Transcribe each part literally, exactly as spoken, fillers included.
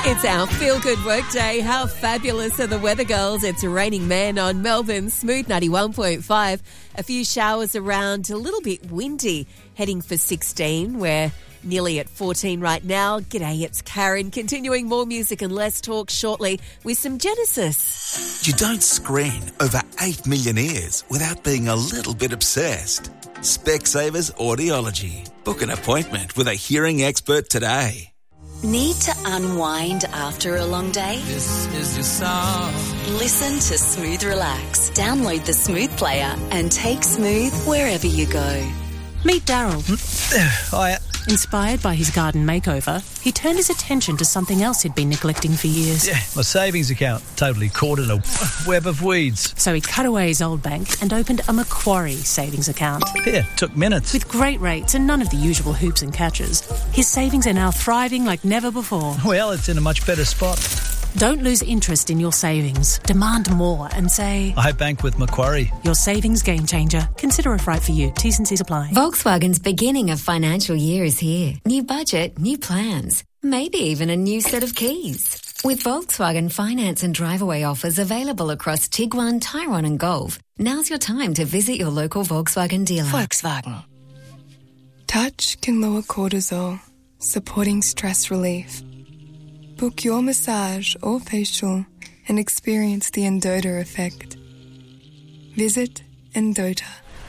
It's our feel-good work day. How fabulous are the weather, girls? It's a raining man on Melbourne, Smooth ninety-one point five. A few showers around, a little bit windy, heading for sixteen. We're nearly at fourteen right now. G'day, it's Karen. Continuing more music and less talk shortly with some Genesis. You don't screen over eight million ears without being a little bit obsessed. Specsavers Audiology. Book an appointment with a hearing expert today. Need to unwind after a long day? This is your song. Listen to Smooth Relax. Download the Smooth player and take Smooth wherever you go. Meet Daryl. Hiya. Inspired by his garden makeover, he turned his attention to something else he'd been neglecting for years. Yeah, my savings account, totally caught in a web of weeds. So he cut away his old bank and opened a Macquarie savings account. Yeah, took minutes. With great rates and none of the usual hoops and catches, his savings are now thriving like never before. Well, it's in a much better spot. Don't lose interest in your savings. Demand more and say, I bank with Macquarie. Your savings game changer. Consider if right for you. T's and C's apply. Volkswagen's beginning of financial year is here. New budget, new plans. Maybe even a new set of keys. With Volkswagen finance and drive-away offers available across Tiguan, Tyrone and Golf, now's your time to visit your local Volkswagen dealer. Volkswagen. Touch can lower cortisol, supporting stress relief. Book your massage or facial and experience the Endota effect. Visit Endota.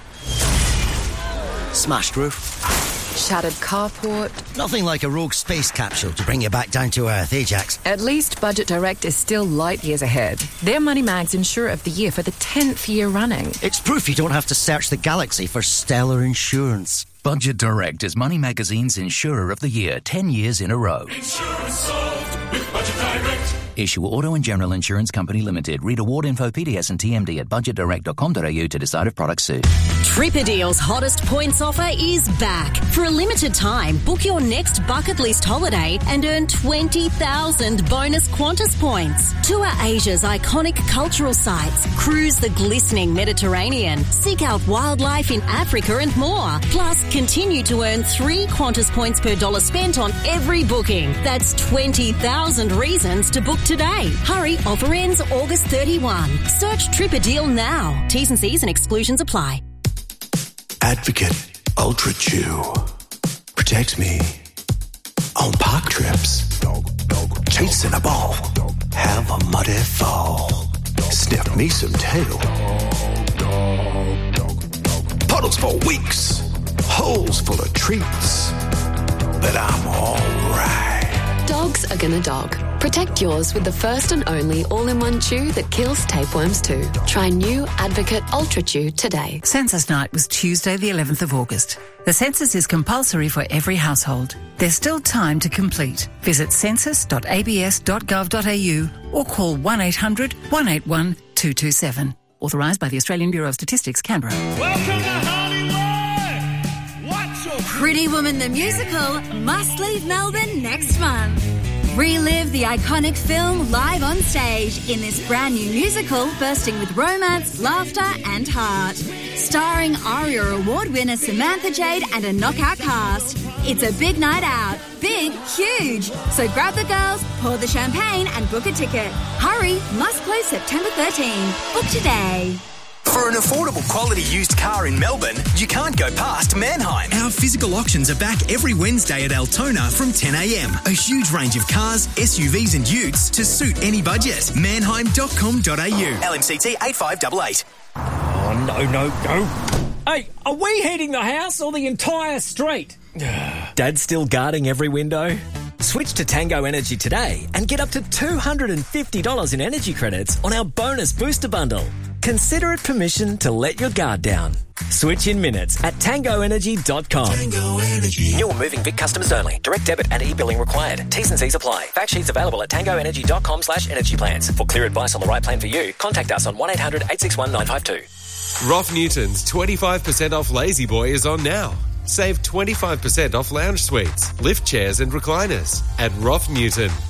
Smashed roof. Shattered carport. Nothing like a rogue space capsule to bring you back down to earth, eh, Jax? At least Budget Direct is still light years ahead. They're Money Mag's Insurer of the Year for the tenth year running. It's proof you don't have to search the galaxy for stellar insurance. Budget Direct is Money Magazine's Insurer of the Year, ten years in a row. Insurance solved with Budget Direct. Issue Auto and General Insurance Company Limited. Read award info, P D S and T M D at budget direct dot com dot a u to decide if products suit. Tripperdeal's hottest points offer is back. For a limited time, book your next bucket list holiday and earn twenty thousand bonus Qantas points. Tour Asia's iconic cultural sites, cruise the glistening Mediterranean, seek out wildlife in Africa and more. Plus, continue to earn three Qantas points per dollar spent on every booking. That's twenty thousand reasons to book today. Hurry, offer ends August thirty-first. Search Tripperdeal now. T's and C's and exclusions apply. Advocate Ultra Chew protects me on park trips, chasing a ball, have a muddy fall, sniff me some tail, puddles for weeks, holes full of treats, but I'm alright. Dogs are gonna dog. Protect yours with the first and only all-in-one chew that kills tapeworms too. Try new Advocate Ultra Chew today. Census night was Tuesday the eleventh of August. The census is compulsory for every household. There's still time to complete. Visit census dot a b s dot gov dot a u or call one eight hundred one eight one two two seven. Authorised by the Australian Bureau of Statistics, Canberra. Welcome to Hollywood! Watch your... Pretty Woman the Musical must leave Melbourne next month. Relive the iconic film live on stage in this brand new musical bursting with romance, laughter and heart. Starring ARIA Award winner Samantha Jade and a knockout cast. It's a big night out. Big, huge. So grab the girls, pour the champagne and book a ticket. Hurry, must close September thirteenth. Book today. For an affordable quality used car in Melbourne, you can't go past Manheim. Our physical auctions are back every Wednesday at Altona from ten a m. A huge range of cars, S U Vs and utes to suit any budget. manheim dot com dot a u. L M C T eight five eight eight. Oh, no, no, no. Hey, are we heating the house or the entire street? Dad's still guarding every window? Switch to Tango Energy today and get up to two hundred fifty dollars in energy credits on our bonus booster bundle. Consider it permission to let your guard down. Switch in minutes at tango energy dot com. Tango Energy. New or moving Vic customers only. Direct debit and e-billing required. T's and C's apply. Fact sheets available at tango energy dot com slash energy plans. For clear advice on the right plan for you, contact us on one eight hundred eight six one nine five two. Roth Newton's twenty-five percent off Lazy Boy is on now. Save twenty-five percent off lounge suites, lift chairs and recliners at Roth Newton.